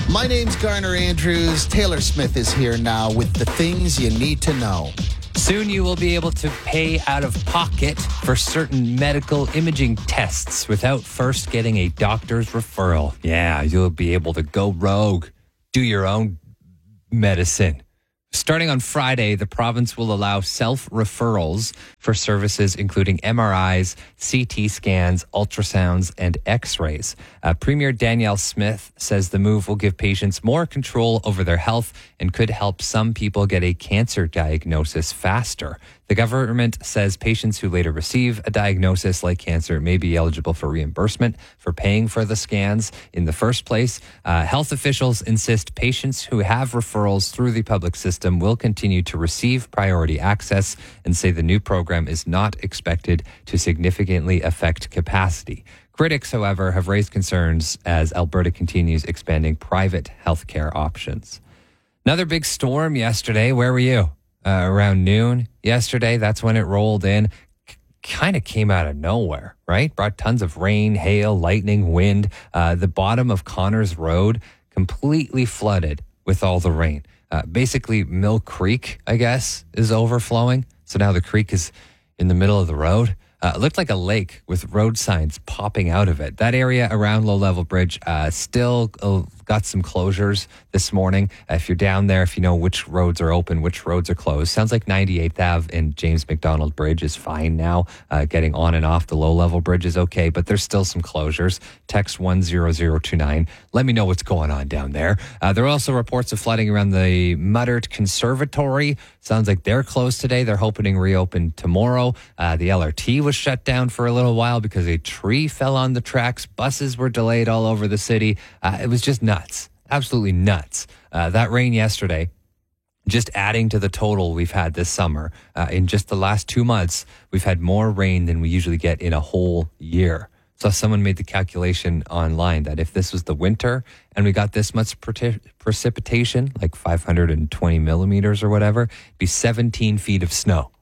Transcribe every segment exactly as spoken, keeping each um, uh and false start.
My name's Garner Andrews. Taylor Smith is here now with the things you need to know. Soon you will be able to pay out of pocket for certain medical imaging tests without first getting a doctor's referral. Yeah, you'll be able to go rogue, do your own medicine. Starting on Friday, the province will allow self-referrals for services including M R Is, C T scans, ultrasounds, and X-rays. Uh, Premier Danielle Smith says the move will give patients more control over their health and could help some people get a cancer diagnosis faster. The government says patients who later receive a diagnosis like cancer may be eligible for reimbursement for paying for the scans in the first place. Uh, health officials insist patients who have referrals through the public system will continue to receive priority access and say the new program is not expected to significantly affect capacity. Critics, however, have raised concerns as Alberta continues expanding private healthcare options. Another big storm yesterday. Where were you? Uh, around noon yesterday, that's when it rolled in. C- kind of came out of nowhere, right? Brought tons of rain, hail, lightning, wind. Uh, the bottom of Connors Road completely flooded with all the rain. Uh, basically, Mill Creek, I guess, is overflowing. So now the creek is in the middle of the road. Uh, it looked like a lake with road signs popping out of it. That area around Low Level Bridge uh, still uh, got some closures this morning. Uh, if you're down there, if you know which roads are open, which roads are closed. Sounds like ninety-eighth Avenue and James McDonald Bridge is fine now. Uh, getting on and off the Low Level Bridge is okay, but there's still some closures. Text one zero zero two nine. Let me know what's going on down there. Uh, there are also reports of flooding around the Muttert Conservatory. Sounds like they're closed today. They're hoping to reopen tomorrow. Uh, the L R T was shut down for a little while because a tree fell on the tracks. Buses were delayed all over the city. Uh, it was just nuts. Absolutely nuts. Uh, that rain yesterday, just adding to the total we've had this summer. Uh, in just the last two months, we've had more rain than we usually get in a whole year. So someone made the calculation online that if this was the winter and we got this much pre- precipitation, like five hundred twenty millimeters or whatever, it'd be seventeen feet of snow.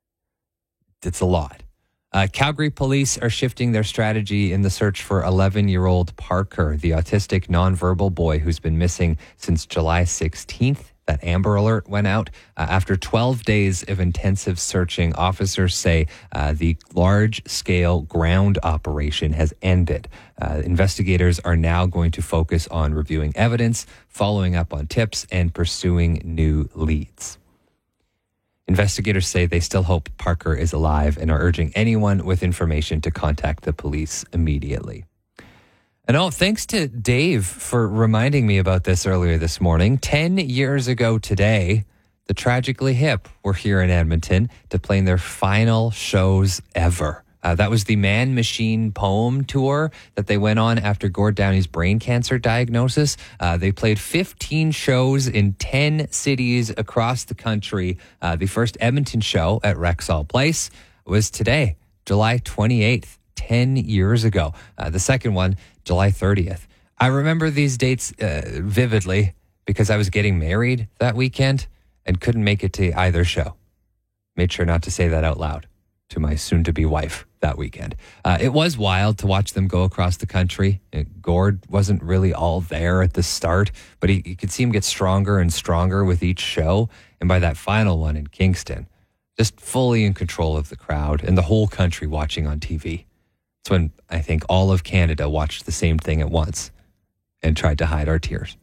It's a lot. Uh, Calgary police are shifting their strategy in the search for eleven-year-old Parker, the autistic nonverbal boy who's been missing since July sixteenth. That Amber Alert went out. Uh, after twelve days of intensive searching, officers say uh, the large-scale ground operation has ended. Uh, investigators are now going to focus on reviewing evidence, following up on tips, and pursuing new leads. Investigators say they still hope Parker is alive and are urging anyone with information to contact the police immediately. And oh, thanks to Dave for reminding me about this earlier this morning. Ten years ago today, the Tragically Hip were here in Edmonton to play their final shows ever. Uh, that was the Man Machine Poem Tour that they went on after Gord Downey's brain cancer diagnosis. Uh, they played fifteen shows in ten cities across the country. Uh, the first Edmonton show at Rexall Place was today, July twenty-eighth, ten years ago. Uh, the second one, July thirtieth. I remember these dates uh, vividly because I was getting married that weekend and couldn't make it to either show. Made sure not to say that out loud to my soon-to-be wife that weekend. Uh, it was wild to watch them go across the country. Uh, Gord wasn't really all there at the start, but he, you could see him get stronger and stronger with each show. And by that final one in Kingston, just fully in control of the crowd and the whole country watching on T V. It's when I think all of Canada watched the same thing at once and tried to hide our tears.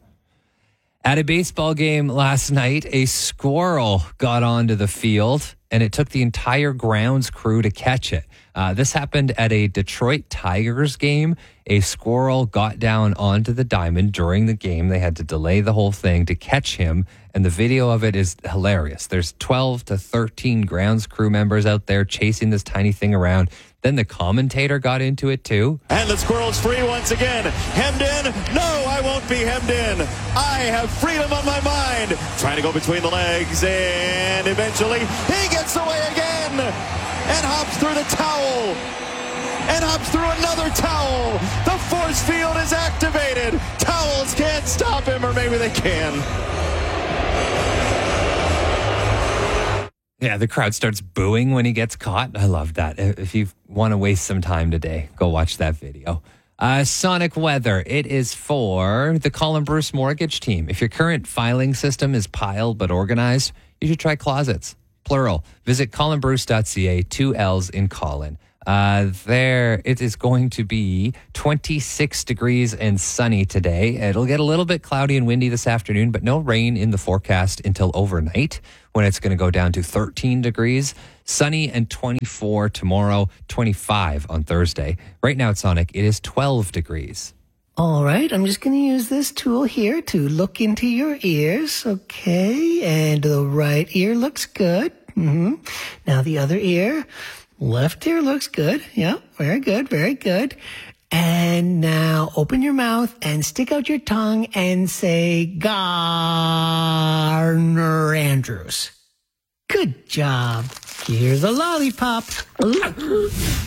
At a baseball game last night, a squirrel got onto the field and it took the entire grounds crew to catch it. Uh, this happened at a Detroit Tigers game. A squirrel got down onto the diamond during the game. They had to delay the whole thing to catch him. And the video of it is hilarious. There's twelve to thirteen grounds crew members out there chasing this tiny thing around. Then the commentator got into it too. And the squirrel's free once again. Hemmed in? No, I won't be hemmed in. I have freedom on my mind. Trying to go between the legs, and eventually he gets away again and hops through the towel. And hops through another towel. The force field is activated. Towels can't stop him, or maybe they can. Yeah, the crowd starts booing when he gets caught. I love that. If you want to waste some time today, go watch that video. Uh, Sonic weather. It is for the Colin Bruce mortgage team. If your current filing system is piled but organized, you should try closets. Plural. Visit colin bruce dot c a, two L's in Colin. Uh, there, it is going to be twenty-six degrees and sunny today. It'll get a little bit cloudy and windy this afternoon, but no rain in the forecast until overnight, when it's going to go down to thirteen degrees. Sunny and twenty-four tomorrow, twenty-five on Thursday. Right now at Sonic, it is twelve degrees. All right, I'm just going to use this tool here to look into your ears, okay? And the right ear looks good. Mm-hmm. Now the other ear, left ear looks good. Yeah, very good, very good. And now open your mouth and stick out your tongue and say, Garner Andrews. Good job. Here's a lollipop.